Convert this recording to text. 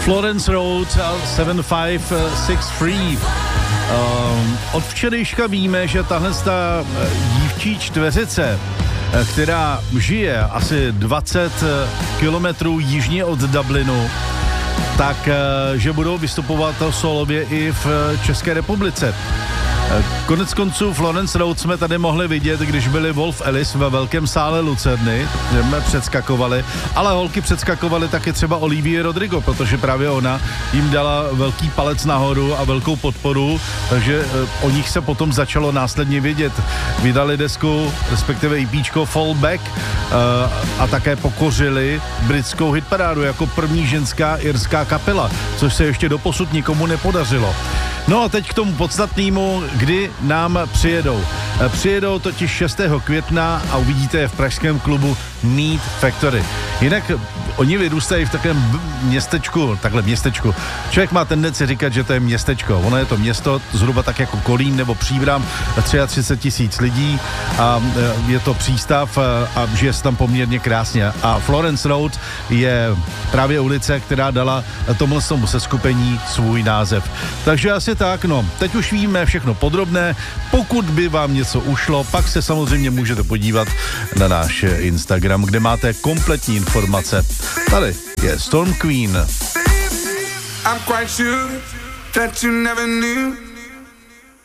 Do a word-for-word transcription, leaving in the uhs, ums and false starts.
Florence Road sedm pět šest tři. Um, od včerejška víme, že tahle ta dívčí čtveřice, která žije asi dvacet kilometrů jižně od Dublinu, tak že budou vystupovat solově i v České republice. Konec konců Florence Road jsme tady mohli vidět, když byli Wolf Alice ve velkém sále Lucerny, kde jsme předskakovali, ale holky předskakovali taky třeba Olivia Rodrigo, protože právě ona jim dala velký palec nahoru a velkou podporu, takže o nich se potom začalo následně vědět. Vydali desku, respektive EPčko Fallback a také pokořili britskou hitparádu jako první ženská irská kapela, což se ještě doposud nikomu nepodařilo. No a teď k tomu podstatnému, kdy nám přijedou. Přijedou totiž šestého května a uvidíte je v pražském klubu Meat Factory. Jinak oni vyrůstají v takovém městečku, takhle městečku. Člověk má tendenci říkat, že to je městečko. Ono je to město zhruba tak jako Kolín nebo Příbram, třicet tři tisíc lidí a je to přístav a žije se tam poměrně krásně. A Florence Road je právě ulice, která dala tomhle tomu seskupení svůj název. Takže asi tak, no. Teď už víme všechno podrobné. Pokud by vám něco ušlo, pak se samozřejmě můžete podívat na náš Instagram, kde máte kompletní informace. Tady je Storm Queen. I'm quite sure that you never knew